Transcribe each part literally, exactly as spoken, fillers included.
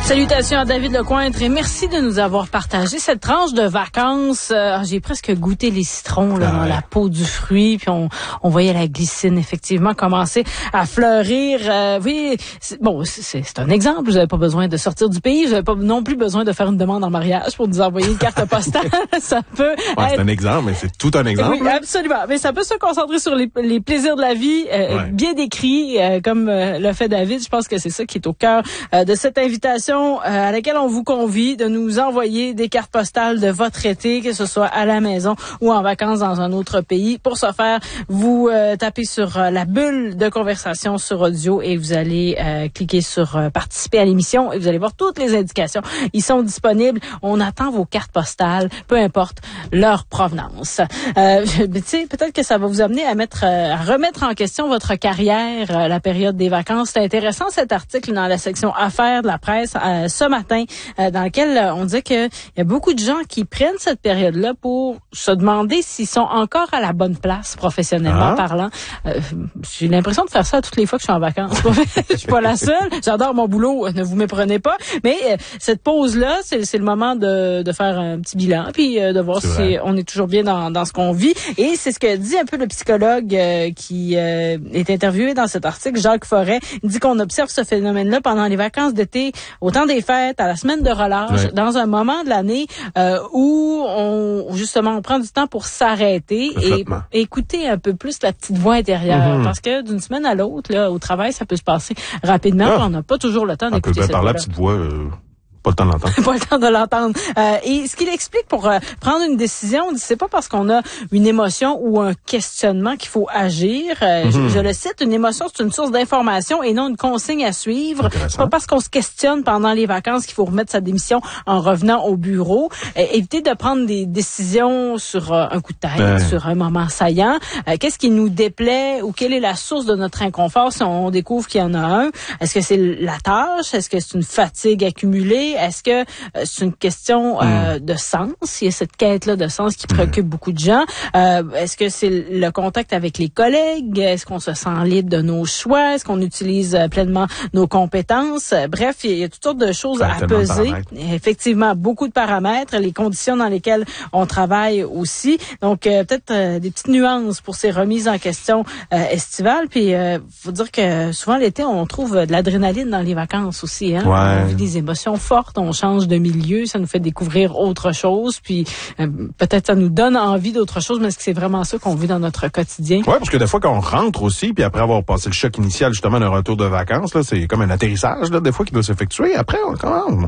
Salutations à David Lecointre et merci de nous avoir partagé cette tranche de vacances. Euh, j'ai presque goûté les citrons là, ah dans ouais. la peau du fruit, puis on, on voyait la glycine effectivement commencer à fleurir. Euh, oui, c'est, bon, c'est, c'est un exemple. Vous n'avez pas besoin de sortir du pays. Vous n'avez pas non plus besoin de faire une demande en mariage pour nous envoyer une carte postale. Ça peut ouais, être... C'est un exemple, mais c'est tout un exemple. Oui, absolument. Mais ça peut se concentrer sur les, les plaisirs de la vie, euh, ouais. bien décrits, euh, comme euh, le fait David. Je pense que c'est ça qui est au cœur euh, de cette invitation à laquelle on vous convie de nous envoyer des cartes postales de votre été, que ce soit à la maison ou en vacances dans un autre pays. Pour ce faire, vous euh, tapez sur euh, la bulle de conversation sur audio et vous allez euh, cliquer sur euh, participer à l'émission et vous allez voir toutes les indications. Ils sont disponibles. On attend vos cartes postales, peu importe leur provenance. Euh, tu sais, peut-être que ça va vous amener à mettre, euh, à remettre en question votre carrière, euh, la période des vacances. C'est intéressant cet article dans la section affaires de la presse. Euh, ce matin, euh, dans lequel euh, on dit qu'il y a beaucoup de gens qui prennent cette période-là pour se demander s'ils sont encore à la bonne place professionnellement ah. parlant. Euh, j'ai l'impression de faire ça toutes les fois que je suis en vacances. Je suis pas la seule. J'adore mon boulot, ne vous méprenez pas. Mais euh, cette pause-là, c'est, c'est le moment de, de faire un petit bilan puis euh, de voir c'est si vrai. on est toujours bien dans, dans ce qu'on vit. Et c'est ce que dit un peu le psychologue euh, qui euh, est interviewé dans cet article, Jacques Forêt. Il dit qu'on observe ce phénomène-là pendant les vacances d'été, au temps des fêtes, à la semaine de relâche, ouais. dans un moment de l'année euh, où on justement on prend du temps pour s'arrêter et écouter un peu plus la petite voix intérieure. Mm-hmm. Parce que d'une semaine à l'autre, là, au travail, ça peut se passer rapidement. Ah. On n'a pas toujours le temps on d'écouter peut cette par voix-là. La petite voix. Euh... Pas le temps de l'entendre. Pas le temps de l'entendre. Euh, et ce qu'il explique pour euh, prendre une décision, c'est pas parce qu'on a une émotion ou un questionnement qu'il faut agir. Euh, mm-hmm. je, je le cite, une émotion, c'est une source d'information et non une consigne à suivre. C'est pas parce qu'on se questionne pendant les vacances qu'il faut remettre sa démission en revenant au bureau. Euh, éviter de prendre des décisions sur euh, un coup de tête, ben. sur un moment saillant. Euh, qu'est-ce qui nous déplaît ou quelle est la source de notre inconfort si on découvre qu'il y en a un? Est-ce que c'est la tâche? Est-ce que c'est une fatigue accumulée? Est-ce que euh, c'est une question euh, mm. de sens? Il y a cette quête-là de sens qui préoccupe mm. beaucoup de gens. Euh, est-ce que c'est le contact avec les collègues? Est-ce qu'on se sent libre de nos choix? Est-ce qu'on utilise euh, pleinement nos compétences? Bref, il y a toutes sortes de choses à peser. Effectivement, beaucoup de paramètres, les conditions dans lesquelles on travaille aussi. Donc, euh, peut-être euh, des petites nuances pour ces remises en question euh, estivales. Puis, euh, faut dire que souvent, l'été, on trouve de l'adrénaline dans les vacances aussi. Hein? Ouais. On vit des émotions fortes. On change de milieu, ça nous fait découvrir autre chose, puis euh, peut-être ça nous donne envie d'autre chose, mais est-ce que c'est vraiment ça qu'on vit dans notre quotidien? Oui, parce que des fois, quand on rentre aussi, puis après avoir passé le choc initial, justement, d'un retour de vacances, là, c'est comme un atterrissage, là, des fois, qui doit s'effectuer. Après, on, on,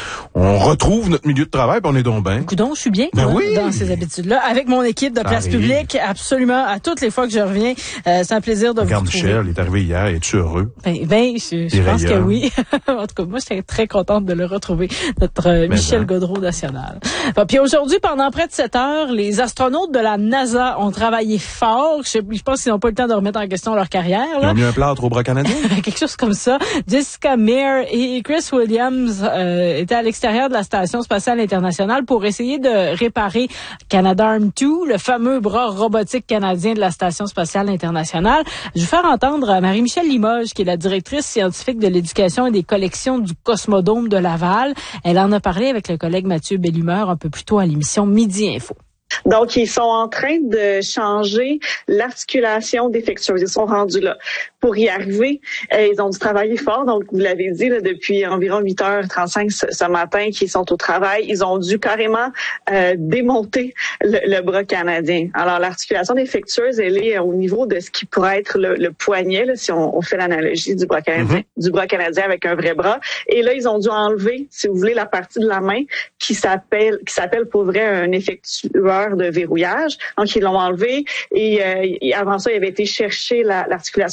on retrouve notre milieu de travail, puis on est donc bien. Coudon, je suis bien ben hein, oui. dans ces habitudes-là. Avec mon équipe de Place Publique, absolument, à toutes les fois que je reviens, euh, c'est un plaisir de Regarde vous retrouver. Michel, il est arrivé hier, es-tu heureux? Ben, ben je, je pense que oui. En tout cas, moi, j'étais très contente de le retrouver. Notre euh, Michel Gaudreault national. Bon, puis aujourd'hui, pendant près de sept heures, les astronautes de la NASA ont travaillé fort. Je, je pense qu'ils n'ont pas le temps de remettre en question leur carrière. Là. Ils ont mis un plâtre au bras canadien. Quelque chose comme ça. Jessica Meir et Chris Williams euh, étaient à l'extérieur de la Station spatiale internationale pour essayer de réparer Canadarm deux, le fameux bras robotique canadien de la Station spatiale internationale. Je vais faire entendre Marie-Michel Limoges, qui est la directrice scientifique de l'éducation et des collections du Cosmodome de Laval. Elle en a parlé avec le collègue Mathieu Bellumeur un peu plus tôt à l'émission Midi Info. Donc, ils sont en train de changer l'articulation défectueuse. Ils sont rendus là. Pour y arriver, euh, ils ont dû travailler fort. Donc, vous l'avez dit, là, depuis environ huit heures trente-cinq ce, ce matin qu'ils sont au travail, ils ont dû carrément euh, démonter le, le bras canadien. Alors, l'articulation défectueuse, elle est au niveau de ce qui pourrait être le, le poignet, là, si on, on fait l'analogie du bras canadien, mm-hmm. du bras canadien avec un vrai bras. Et là, ils ont dû enlever, si vous voulez, la partie de la main qui s'appelle, qui s'appelle pour vrai un effectueur de verrouillage. Donc, ils l'ont enlevé et, euh, et avant ça, il avait été chercher la, l'articulation